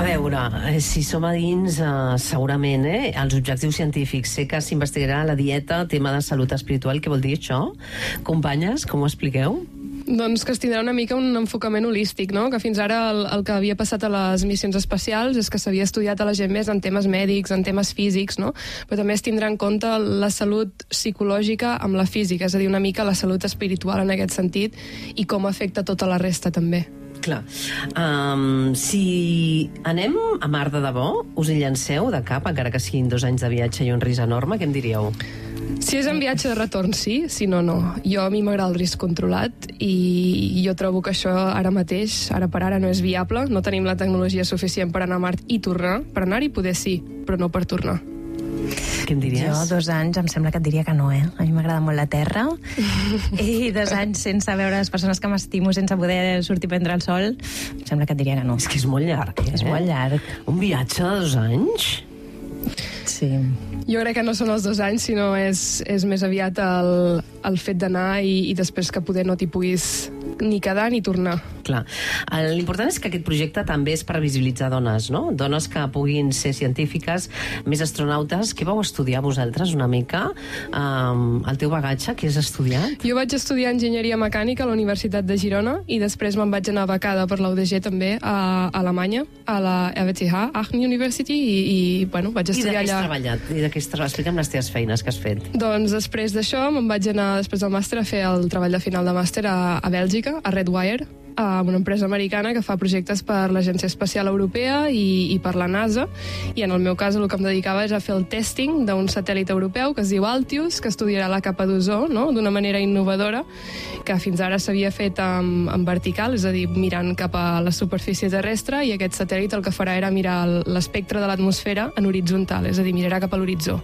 veure, si som a dins, segurament, els objectius científics. Sé que s'investigarà la dieta, tema de salut espiritual. Què vol dir això? Companyes, com ho expliqueu? Doncs que es tindrà una mica un enfocament holístic, no? Que fins ara el que havia passat a les missions espacials és que s'havia estudiat a la gent més en temes mèdics, en temes físics, no? Però també es tindrà en compte la salut psicològica amb la física, és a dir, una mica la salut espiritual en aquest sentit i com afecta tota la resta també. Clar. Si anem a Mar de debò, us hi llanceu de cap, encara que siguin 2 anys de viatge i un risc enorme, què em diríeu? Si és en viatge de retorn, sí. Si no, no. A mi m'agrada el risc controlat i jo trobo que això ara mateix, ara per ara, no és viable. No tenim la tecnologia suficient per anar a Mart i tornar. Per anar-hi poder sí, però no per tornar. Què em diries? Jo 2 anys em sembla que et diria que no, A mi m'agrada molt la Terra i 2 anys sense veure les persones que m'estimo, sense poder sortir a prendre el sol, em sembla que et diria que no. És que és molt llarg, És molt llarg. Un viatge de 2 anys? Sí. Jo crec que no són els 2 anys, sinó és més aviat el fet d'anar i després que poder no t'hi puguis ni quedar ni tornar. Clar. L'important és que aquest projecte també és per visibilitzar dones, no? Dones que puguin ser científiques, més astronautes. Què vau estudiar vosaltres una mica? El teu bagatge, què has estudiat? Jo vaig estudiar enginyeria mecànica a la Universitat de Girona i després me'n vaig anar becada per la UDG també a Alemanya, a la RWTH, Aachen University, i bueno, vaig estudiar allà. I de què has treballat? Explica'm les teves feines que has fet. Doncs després d'això me'n vaig anar després del màster a fer el treball de final de màster a Bèlgica, a Redwire, a una empresa americana que fa projectes per l'Agència Espacial Europea i per la NASA, i en el meu cas el que em dedicava és a fer el testing d'un satèl·lit europeu que es diu Altius, que estudiarà la capa d'ozó, no?, d'una manera innovadora, que fins ara s'havia fet en vertical, és a dir, mirant cap a la superfície terrestre, i aquest satèl·lit el que farà era mirar l'espectre de l'atmosfera en horitzontal, és a dir, mirarà cap a l'horitzó.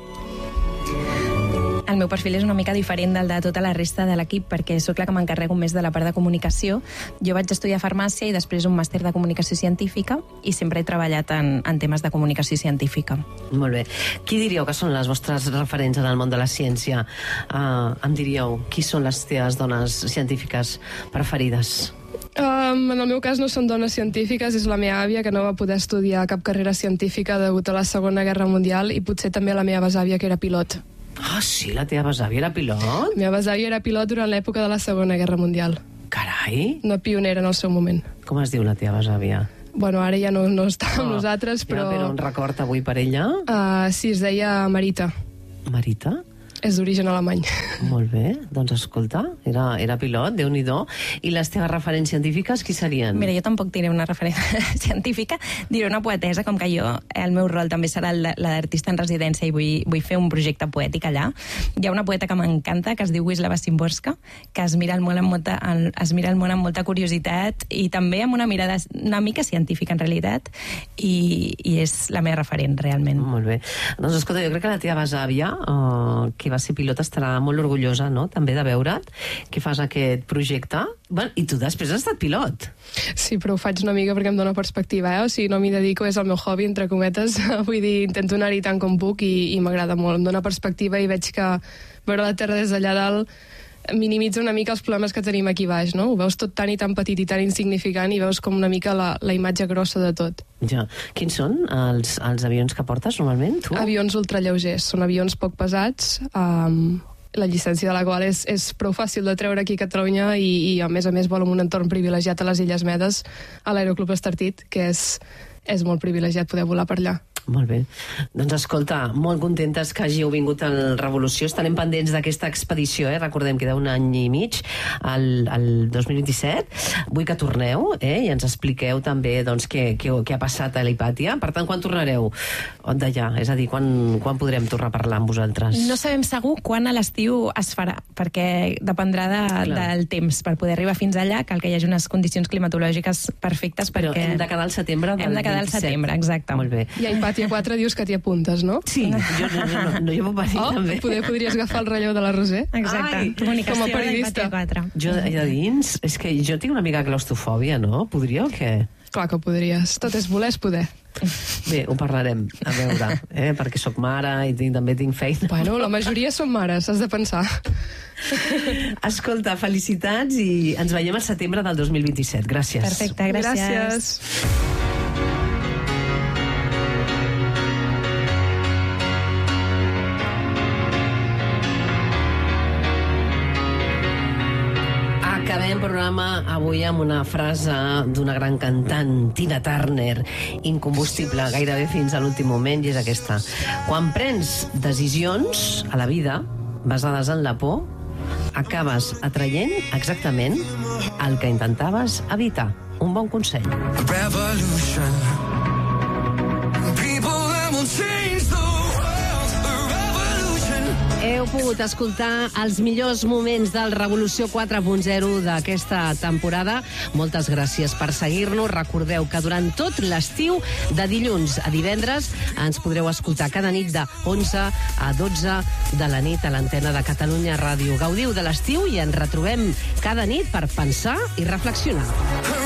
El meu perfil és una mica diferent del de tota la resta de l'equip, perquè sóc la que m'encarrego més de la part de comunicació. Jo vaig estudiar farmàcia i després un màster de comunicació científica i sempre he treballat en temes de comunicació científica. Molt bé. Qui diríeu que són les vostres referents en el món de la ciència? Em diríeu, qui són les teves dones científiques preferides? En el meu cas no són dones científiques, és la meva àvia, que no va poder estudiar cap carrera científica degut a la Segona Guerra Mundial, i potser també la meva besàvia, que era pilot. Ah, sí? La teva besàvia era pilot? La meva besàvia era pilot durant l'època de la Segona Guerra Mundial. Carai! Una pionera en el seu moment. Com es diu la teva besàvia? Bueno, ara ja no està amb nosaltres, però... Ja, però un record avui per ella? Sí, es deia Marita. Marita? És d'origen alemany. Molt bé, doncs escolta, era pilot, Déu-n'hi-do. I les teves referents científiques, qui serien? Mira, jo tampoc diré una referència científica, diré una poetesa, com que jo, el meu rol també serà la d'artista en residència i vull fer un projecte poètic allà. Hi ha una poeta que m'encanta, que es diu Wisława Szymborska, que es mira el món amb molta curiositat i també amb una mirada una mica científica, en realitat, i és la meva referent, realment. Molt bé. Doncs escolta, jo crec que la teva besàvia, que va ser pilot, estarà molt orgullosa, no?, també de veure't, que fas aquest projecte. Bueno, i tu després has estat pilot. Sí, però ho faig una mica perquè em dóna perspectiva, O sigui, no m'hi dedico, és el meu hobby, entre cometes. Vull dir, intento anar-hi tant com puc i m'agrada molt. Em dóna perspectiva i veig que veure la Terra des d'allà dalt minimitza una mica els problemes que tenim aquí baix, no? Ho veus tot tan i tan petit i tan insignificant i veus com una mica la imatge grossa de tot. Ja. Quins són els avions que portes normalment, tu? Avions ultralleugers, són avions poc pesats, la llicència de la qual és prou fàcil de treure aquí a Catalunya i a més vol en un entorn privilegiat a les Illes Medes, a l'Aeroclub Estartit, que és molt privilegiat poder volar per allà. Molt bé. Doncs escolta, molt contentes que hàgiu vingut al Revolució. Estarem pendents d'aquesta expedició, Recordem que d'un any i mig, al 2027. Vull que torneu, i ens expliqueu també doncs, què ha passat a la Hipàtia. Per tant, quan tornareu d'allà? És a dir, quan podrem tornar a parlar amb vosaltres? No sabem segur quan a l'estiu es farà, perquè dependrà del temps. Per poder arribar fins allà cal que hi hagi unes condicions climatològiques perfectes. Però hem de quedar al setembre del 27. Hem de quedar al setembre, exacte. Molt bé. I a Hipàtia 4 dius que t'hi apuntes, no? Sí, jo puc venir també. Podries agafar el relleu de la Roser. Exacte. Com a periodista. Jo allà dins, és que jo tinc una mica de claustrofòbia, no? Podria o què? Clar que podries. Tot és voler, és poder. Bé, ho parlarem, a veure, perquè sóc mare i també tinc feina. Bueno, la majoria són mares, has de pensar. Escolta, felicitats i ens veiem al setembre del 2027. Gràcies. Perfecte, gràcies. Acabem programa avui amb una frase d'una gran cantant, Tina Turner, incombustible gairebé fins a l'últim moment, i és aquesta. Quan prens decisions a la vida basades en la por, acabes atraient exactament el que intentaves evitar. Un bon consell. Revolution. People that will change the world. A revolution. Heu pogut escoltar els millors moments del Revolució 4.0 d'aquesta temporada. Moltes gràcies per seguir-nos. Recordeu que durant tot l'estiu, de dilluns a divendres, ens podreu escoltar cada nit de 11 a 12 de la nit a l'antena de Catalunya Ràdio. Gaudiu de l'estiu i ens retrobem cada nit per pensar i reflexionar.